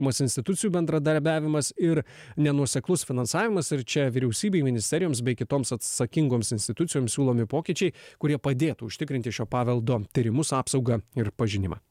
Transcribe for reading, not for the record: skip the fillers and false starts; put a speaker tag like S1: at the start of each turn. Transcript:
S1: mūsų institucijų bendradarbiavimas ir nenuoseklus finansavimas ir čia vyriausybei, ministerijoms bei kitoms atsakingoms institucijoms siūlomi pokyčiai, kurie padėtų užtikrinti šio paveldo tyrimus, apsaugą ir pažinimą.